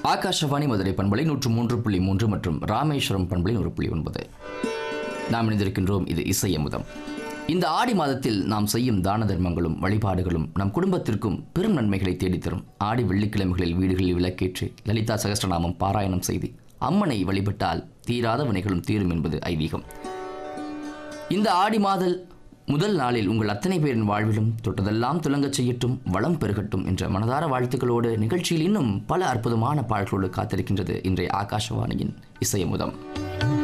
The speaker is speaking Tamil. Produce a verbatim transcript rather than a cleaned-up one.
ஆகாஷவாணி மதுரை பண்பலை நூற்று மூன்று புள்ளி மூன்று மற்றும் ராமேஸ்வரம் பண்பலை நூறு புள்ளி ஒன்பது. நாம் இணைந்திருக்கின்றோம். இது இசையமுதம். இந்த ஆடி மாதத்தில் நாம் செய்யும் தான தர்மங்களும் வழிபாடுகளும் நம் குடும்பத்திற்கும் பெரும் நன்மைகளை தேடித்தரும். ஆடி வெள்ளிக்கிழமைகளில் வீடுகளில் விளக்கேற்றி லலிதா சகஸ்ரநாமம் பாராயணம் செய்து அம்மனை வழிபட்டால் தீராத வினைகளும் தீரும் என்பது ஐதீகம். இந்த ஆடி மாதல் முதல் நாளில் உங்கள் அத்தனை பேரின் வாழ்விலும் தொட்டதெல்லாம் துலங்கச் செய்யட்டும், வளம் பெருகட்டும் என்ற மனதார வாழ்த்துக்களோடு நிகழ்ச்சியில் இன்னும் பல அற்புதமான பாடல்களோடு காத்திருக்கின்றது இன்றைய ஆகாஷவாணியின் இசையமுதம்.